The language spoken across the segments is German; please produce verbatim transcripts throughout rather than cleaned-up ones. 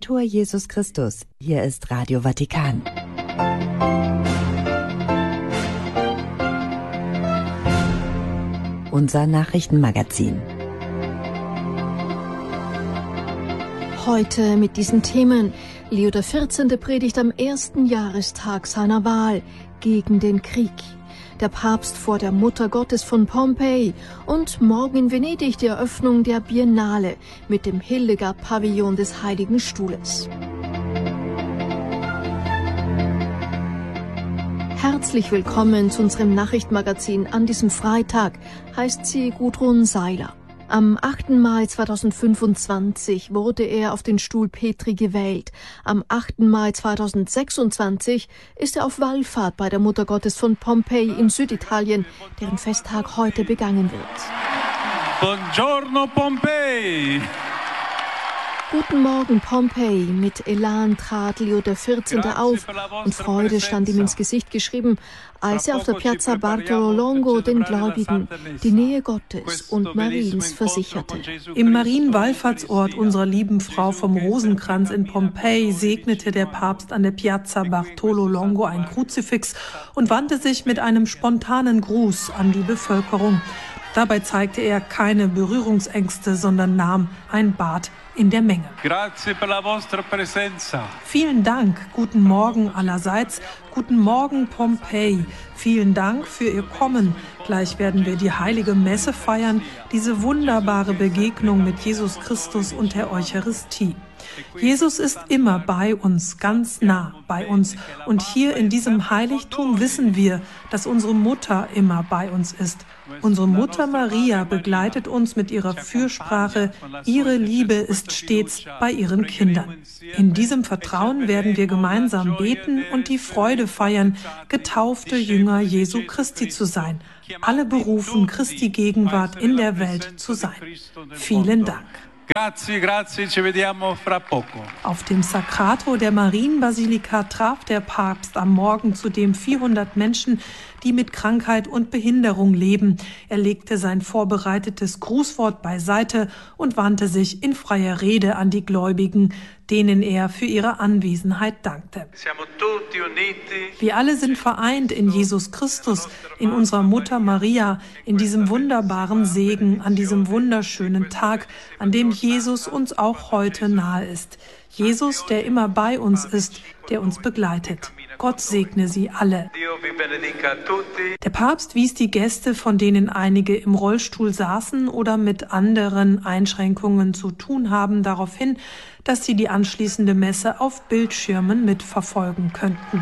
Laudetur Jesus Christus. Hier ist Radio Vatikan. Unser Nachrichtenmagazin. Heute mit diesen Themen. Leo der vierzehnte predigt am ersten Jahrestag seiner Wahl gegen den Krieg. Der Papst vor der Mutter Gottes von Pompeji und morgen in Venedig die Eröffnung der Biennale mit dem Hildegard-Pavillon des Heiligen Stuhles. Herzlich willkommen zu unserem Nachrichtenmagazin an diesem Freitag, heißt sie Gudrun Seiler. Am achten Mai zweitausendfünfundzwanzig wurde er auf den Stuhl Petri gewählt. Am achten Mai zweitausendsechsundzwanzig ist er auf Wallfahrt bei der Mutter Gottes von Pompeji in Süditalien, deren Festtag heute begangen wird. Buongiorno Pompeji! Guten Morgen Pompeji. Mit Elan trat Leo der vierzehnte auf und Freude stand ihm ins Gesicht geschrieben, als er auf der Piazza Bartolo Longo den Gläubigen die Nähe Gottes und Mariens versicherte. Im Marienwallfahrtsort unserer lieben Frau vom Rosenkranz in Pompeji segnete der Papst an der Piazza Bartolo Longo ein Kruzifix und wandte sich mit einem spontanen Gruß an die Bevölkerung. Dabei zeigte er keine Berührungsängste, sondern nahm ein Bad in der Menge. Grazie per la vostra presenza. Vielen Dank, guten Morgen allerseits, guten Morgen Pompeji. Vielen Dank für Ihr Kommen. Gleich werden wir die heilige Messe feiern, diese wunderbare Begegnung mit Jesus Christus und der Eucharistie. Jesus ist immer bei uns, ganz nah bei uns. Und hier in diesem Heiligtum wissen wir, dass unsere Mutter immer bei uns ist. Unsere Mutter Maria begleitet uns mit ihrer Fürsprache. Ihre Liebe ist stets bei ihren Kindern. In diesem Vertrauen werden wir gemeinsam beten und die Freude feiern, getaufte Jünger Jesu Christi zu sein. Alle berufen, Christi Gegenwart in der Welt zu sein. Vielen Dank. Grazie, grazie, ci vediamo fra poco. Auf dem Sacrato der Marienbasilika traf der Papst am Morgen zudem vierhundert Menschen, die mit Krankheit und Behinderung leben. Er legte sein vorbereitetes Grußwort beiseite und wandte sich in freier Rede an die Gläubigen, denen er für ihre Anwesenheit dankte. Wir alle sind vereint in Jesus Christus, in unserer Mutter Maria, in diesem wunderbaren Segen, an diesem wunderschönen Tag, an dem Jesus uns auch heute nahe ist. Jesus, der immer bei uns ist, der uns begleitet. Gott segne sie alle. Der Papst wies die Gäste, von denen einige im Rollstuhl saßen oder mit anderen Einschränkungen zu tun haben, darauf hin, dass sie die anschließende Messe auf Bildschirmen mitverfolgen könnten.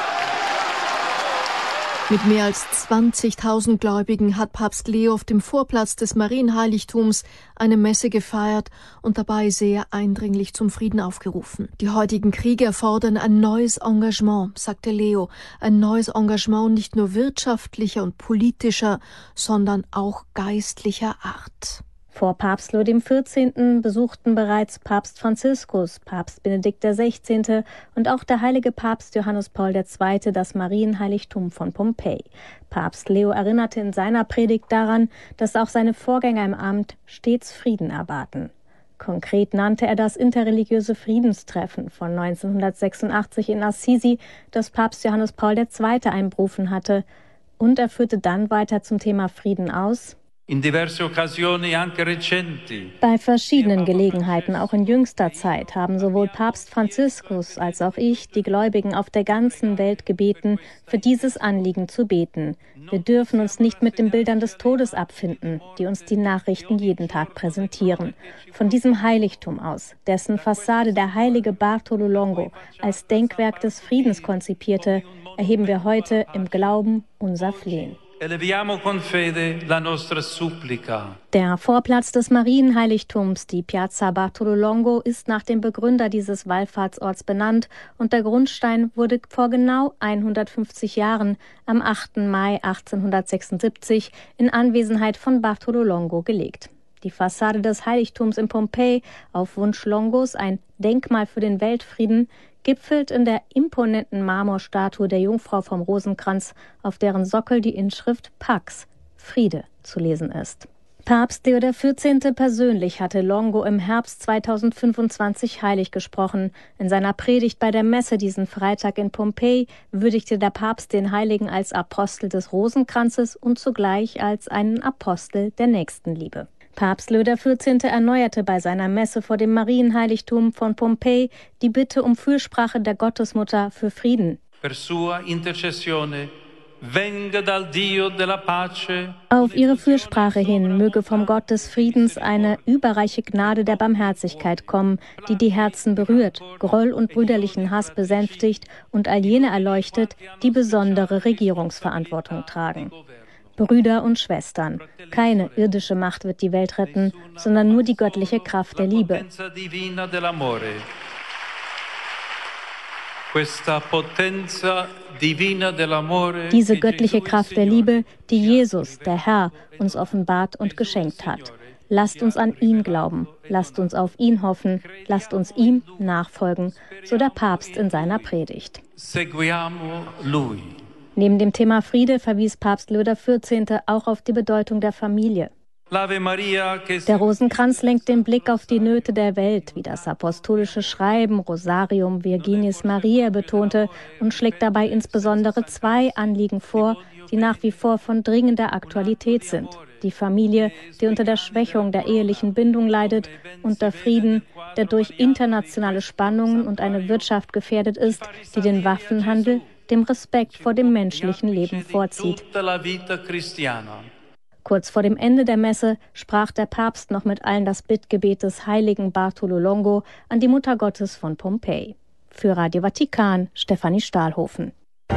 Mit mehr als zwanzigtausend Gläubigen hat Papst Leo auf dem Vorplatz des Marienheiligtums eine Messe gefeiert und dabei sehr eindringlich zum Frieden aufgerufen. Die heutigen Kriege erfordern ein neues Engagement, sagte Leo, ein neues Engagement nicht nur wirtschaftlicher und politischer, sondern auch geistlicher Art. Vor Papst Leo dem vierzehnten besuchten bereits Papst Franziskus, Papst Benedikt der sechzehnte und auch der heilige Papst Johannes Paul der zweite das Marienheiligtum von Pompeji. Papst Leo erinnerte in seiner Predigt daran, dass auch seine Vorgänger im Amt stets Frieden erbaten. Konkret nannte er das interreligiöse Friedenstreffen von neunzehnhundertsechsundachtzig in Assisi, das Papst Johannes Paul der zweite einberufen hatte, und er führte dann weiter zum Thema Frieden aus: Bei verschiedenen Gelegenheiten, auch in jüngster Zeit, haben sowohl Papst Franziskus als auch ich die Gläubigen auf der ganzen Welt gebeten, für dieses Anliegen zu beten. Wir dürfen uns nicht mit den Bildern des Todes abfinden, die uns die Nachrichten jeden Tag präsentieren. Von diesem Heiligtum aus, dessen Fassade der heilige Bartolo Longo als Denkwerk des Friedens konzipierte, erheben wir heute im Glauben unser Flehen. Der Vorplatz des Marienheiligtums, die Piazza Bartolo Longo, ist nach dem Begründer dieses Wallfahrtsorts benannt und der Grundstein wurde vor genau hundertfünfzig Jahren am achten Mai achtzehnhundertsechsundsiebzig in Anwesenheit von Bartolo Longo gelegt. Die Fassade des Heiligtums in Pompeji, auf Wunsch Longos ein Denkmal für den Weltfrieden, gipfelt in der imponenten Marmorstatue der Jungfrau vom Rosenkranz, auf deren Sockel die Inschrift Pax, Friede, zu lesen ist. Papst Leo der vierzehnte. persönlich hatte Longo im Herbst zweitausendfünfundzwanzig heilig gesprochen. In seiner Predigt bei der Messe diesen Freitag in Pompeji würdigte der Papst den Heiligen als Apostel des Rosenkranzes und zugleich als einen Apostel der Nächstenliebe. Papst Leo der vierzehnte. erneuerte bei seiner Messe vor dem Marienheiligtum von Pompeji die Bitte um Fürsprache der Gottesmutter für Frieden. Per sua intercessione venga dal Dio della pace. Auf ihre Fürsprache hin möge vom Gott des Friedens eine überreiche Gnade der Barmherzigkeit kommen, die die Herzen berührt, Groll und brüderlichen Hass besänftigt und all jene erleuchtet, die besondere Regierungsverantwortung tragen. Brüder und Schwestern, keine irdische Macht wird die Welt retten, sondern nur die göttliche Kraft der Liebe. Diese göttliche Kraft der Liebe, die Jesus, der Herr, uns offenbart und geschenkt hat. Lasst uns an ihn glauben, lasst uns auf ihn hoffen, lasst uns ihm nachfolgen, so der Papst in seiner Predigt. Neben dem Thema Friede verwies Papst Leo der vierzehnte. auch auf die Bedeutung der Familie. Der Rosenkranz lenkt den Blick auf die Nöte der Welt, wie das apostolische Schreiben Rosarium Virginis Mariae betonte, und schlägt dabei insbesondere zwei Anliegen vor, die nach wie vor von dringender Aktualität sind. Die Familie, die unter der Schwächung der ehelichen Bindung leidet, und der Frieden, der durch internationale Spannungen und eine Wirtschaft gefährdet ist, die den Waffenhandel dem Respekt vor dem menschlichen Leben vorzieht. Kurz vor dem Ende der Messe sprach der Papst noch mit allen das Bittgebet des heiligen Bartolo Longo an die Mutter Gottes von Pompeji. Für Radio Vatikan, Stefanie Stahlhofen.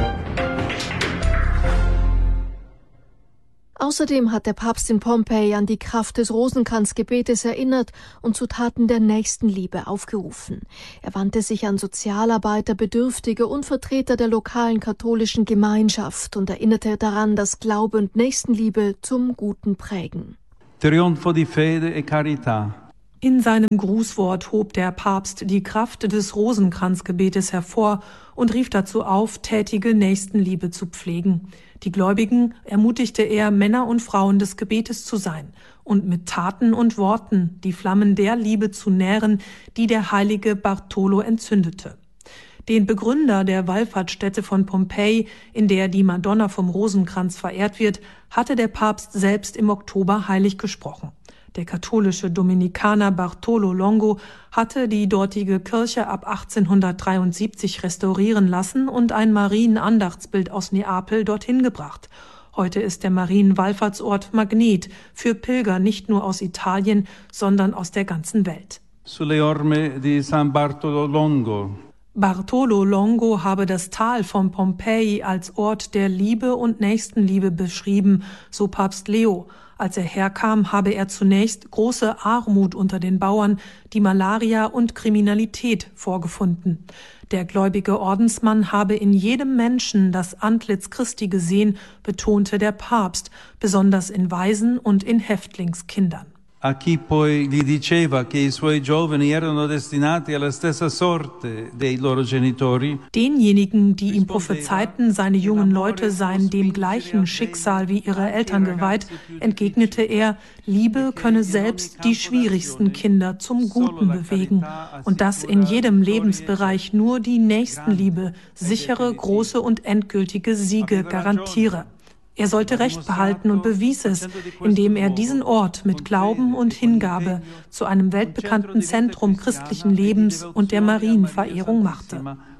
Außerdem hat der Papst in Pompeji an die Kraft des Rosenkranzgebetes erinnert und zu Taten der Nächstenliebe aufgerufen. Er wandte sich an Sozialarbeiter, Bedürftige und Vertreter der lokalen katholischen Gemeinschaft und erinnerte daran, dass Glaube und Nächstenliebe zum Guten prägen. Trionfo di fede e carità. In seinem Grußwort hob der Papst die Kraft des Rosenkranzgebetes hervor und rief dazu auf, tätige Nächstenliebe zu pflegen. Die Gläubigen ermutigte er, Männer und Frauen des Gebetes zu sein und mit Taten und Worten die Flammen der Liebe zu nähren, die der heilige Bartolo entzündete. Den Begründer der Wallfahrtsstätte von Pompeji, in der die Madonna vom Rosenkranz verehrt wird, hatte der Papst selbst im Oktober heilig gesprochen. Der katholische Dominikaner Bartolo Longo hatte die dortige Kirche ab achtzehnhundertdreiundsiebzig restaurieren lassen und ein Marienandachtsbild aus Neapel dorthin gebracht. Heute ist der Marienwallfahrtsort Magnet für Pilger nicht nur aus Italien, sondern aus der ganzen Welt. Sulle orme di San Bartolo Longo. Bartolo Longo habe das Tal von Pompeji als Ort der Liebe und Nächstenliebe beschrieben, so Papst Leo. Als er herkam, habe er zunächst große Armut unter den Bauern, die Malaria und Kriminalität vorgefunden. Der gläubige Ordensmann habe in jedem Menschen das Antlitz Christi gesehen, betonte der Papst, besonders in Waisen und in Häftlingskindern. A chi poi gli diceva che i suoi giovani erano destinati alla stessa sorte dei loro genitori. Denjenigen, die ihm prophezeiten, seine jungen Leute seien dem gleichen Schicksal wie ihre Eltern geweiht, entgegnete er, Liebe könne selbst die schwierigsten Kinder zum Guten bewegen und dass in jedem Lebensbereich nur die Nächstenliebe sichere, große und endgültige Siege garantiere. Er sollte Recht behalten und bewies es, indem er diesen Ort mit Glauben und Hingabe zu einem weltbekannten Zentrum christlichen Lebens und der Marienverehrung machte.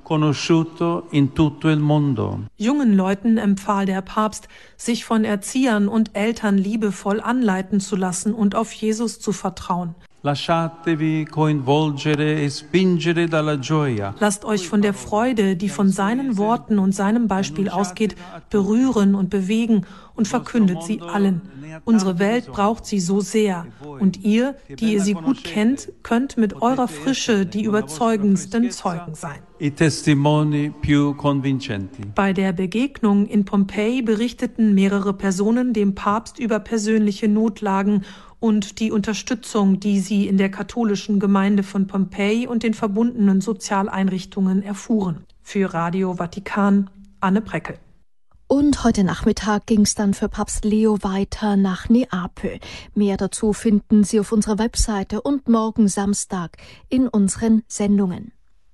Jungen Leuten empfahl der Papst, sich von Erziehern und Eltern liebevoll anleiten zu lassen und auf Jesus zu vertrauen. Lasciatevi coinvolgere e spingere dalla gioia. Lasst euch von der Freude, die von seinen Worten und seinem Beispiel ausgeht, berühren und bewegen und verkündet sie allen. Unsere Welt braucht sie so sehr. Und ihr, die ihr sie gut kennt, könnt mit eurer Frische die überzeugendsten Zeugen sein. I testimoni più convincenti. Bei der Begegnung in Pompeji berichteten mehrere Personen dem Papst über persönliche Notlagen und die Unterstützung, die sie in der katholischen Gemeinde von Pompeji und den verbundenen Sozialeinrichtungen erfuhren. Für Radio Vatikan, Anne Preckel. Und heute Nachmittag ging es dann für Papst Leo weiter nach Neapel. Mehr dazu finden Sie auf unserer Webseite und morgen Samstag in unseren Sendungen.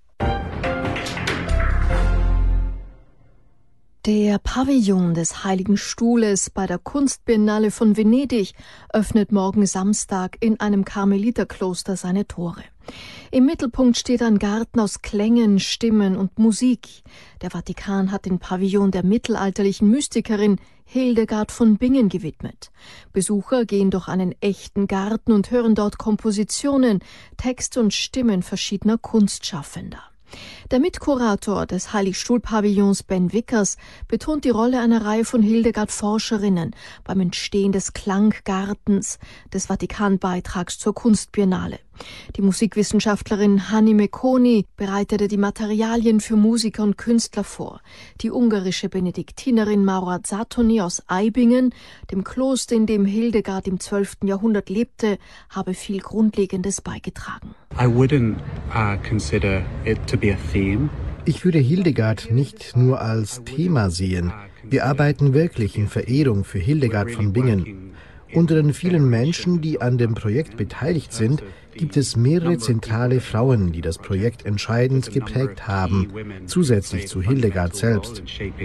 Der Pavillon des Heiligen Stuhles bei der Kunstbiennale von Venedig öffnet morgen Samstag in einem Karmeliterkloster seine Tore. Im Mittelpunkt steht ein Garten aus Klängen, Stimmen und Musik. Der Vatikan hat den Pavillon der mittelalterlichen Mystikerin Hildegard von Bingen gewidmet. Besucher gehen durch einen echten Garten und hören dort Kompositionen, Texte und Stimmen verschiedener Kunstschaffender. Der Mitkurator des Heiligstuhl-Pavillons Ben Vickers betont die Rolle einer Reihe von Hildegard-Forscherinnen beim Entstehen des Klanggartens, des Vatikan-Beitrags zur Kunstbiennale. Die Musikwissenschaftlerin Hanni Mekoni bereitete die Materialien für Musiker und Künstler vor. Die ungarische Benediktinerin Maura Zatoni aus Aibingen, dem Kloster, in dem Hildegard im zwölften Jahrhundert lebte, habe viel Grundlegendes beigetragen. I wouldn't uh, consider it to be a theme. Ich würde Hildegard nicht nur als Thema sehen. Wir arbeiten wirklich in Verehrung für Hildegard von Bingen. Unter den vielen Menschen, die an dem Projekt beteiligt sind, gibt es mehrere zentrale Frauen, die das Projekt entscheidend geprägt haben, zusätzlich zu Hildegard selbst.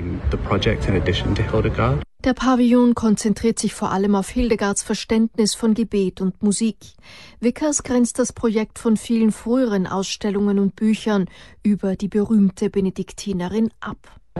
Der Pavillon konzentriert sich vor allem auf Hildegards Verständnis von Gebet und Musik. Vickers grenzt das Projekt von vielen früheren Ausstellungen und Büchern über die berühmte Benediktinerin ab.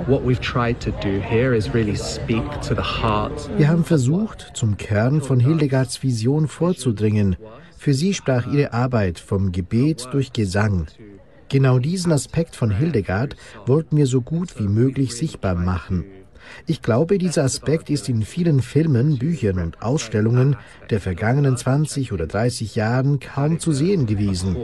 Wir haben versucht, zum Kern von Hildegards Vision vorzudringen. Für sie sprach ihre Arbeit vom Gebet durch Gesang. Genau diesen Aspekt von Hildegard wollten wir so gut wie möglich sichtbar machen. Ich glaube, dieser Aspekt ist in vielen Filmen, Büchern und Ausstellungen der vergangenen zwanzig oder dreißig Jahren kaum zu sehen gewesen.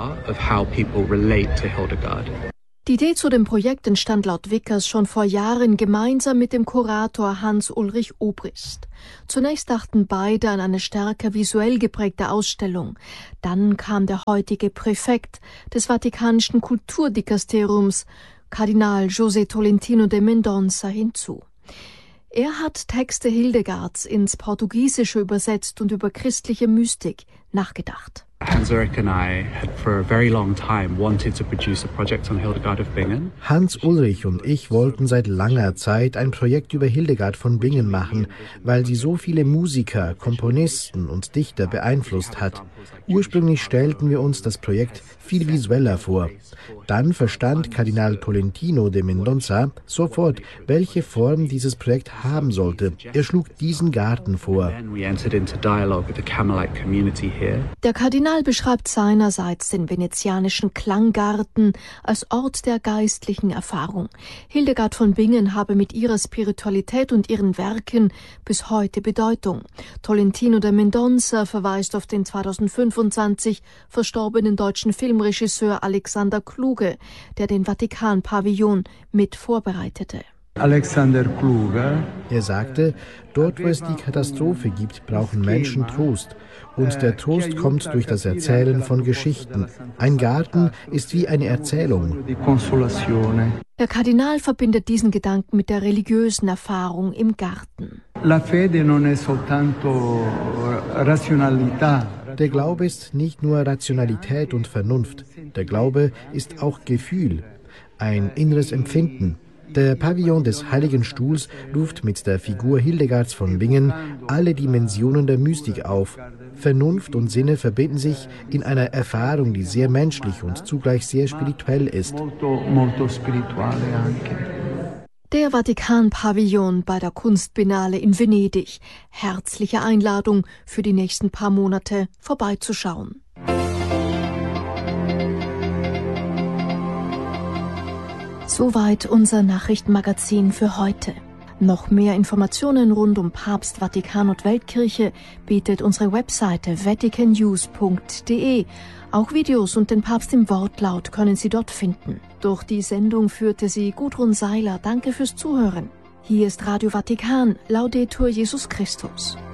Die Idee zu dem Projekt entstand laut Vickers schon vor Jahren gemeinsam mit dem Kurator Hans-Ulrich Obrist. Zunächst dachten beide an eine stärker visuell geprägte Ausstellung. Dann kam der heutige Präfekt des Vatikanischen Kulturdikasteriums, Kardinal José Tolentino de Mendonça, hinzu. Er hat Texte Hildegards ins Portugiesische übersetzt und über christliche Mystik nachgedacht. Hans-Ulrich and I had for a very long time wanted to produce a project on Hildegard of Bingen. Hans-Ulrich und ich wollten seit langer Zeit ein Projekt über Hildegard von Bingen machen, weil sie so viele Musiker, Komponisten und Dichter beeinflusst hat. Ursprünglich stellten wir uns das Projekt viel visueller vor. Dann verstand Kardinal Tolentino de Mendonça sofort, welche Form dieses Projekt haben sollte. Er schlug diesen Garten vor. Der Kardinal beschreibt seinerseits den venezianischen Klanggarten als Ort der geistlichen Erfahrung. Hildegard von Bingen habe mit ihrer Spiritualität und ihren Werken bis heute Bedeutung. Tolentino de Mendonça verweist auf den zweitausendfünfundzwanzig verstorbenen deutschen Filmregisseur Alexander Kluge, der den Vatikan-Pavillon mit vorbereitete. Alexander Kluge. Er sagte, dort wo es die Katastrophe gibt, brauchen Menschen Trost. Und der Trost kommt durch das Erzählen von Geschichten. Ein Garten ist wie eine Erzählung. Der Kardinal verbindet diesen Gedanken mit der religiösen Erfahrung im Garten. Der Glaube ist nicht nur Rationalität und Vernunft. Der Glaube ist auch Gefühl, ein inneres Empfinden. Der Pavillon des Heiligen Stuhls ruft mit der Figur Hildegards von Bingen alle Dimensionen der Mystik auf. Vernunft und Sinne verbinden sich in einer Erfahrung, die sehr menschlich und zugleich sehr spirituell ist. Der Vatikan-Pavillon bei der Kunstbiennale in Venedig. Herzliche Einladung, für die nächsten paar Monate vorbeizuschauen. Soweit unser Nachrichtenmagazin für heute. Noch mehr Informationen rund um Papst, Vatikan und Weltkirche bietet unsere Webseite vatican news punkt de. Auch Videos und den Papst im Wortlaut können Sie dort finden. Durch die Sendung führte sie Gudrun Seiler. Danke fürs Zuhören. Hier ist Radio Vatikan. Laudetur Jesus Christus.